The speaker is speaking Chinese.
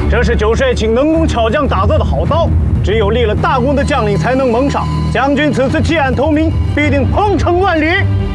这是九帅请能工巧匠打造的好刀，只有立了大功的将领才能蒙上。将军此次弃暗投明，必定鹏程万里。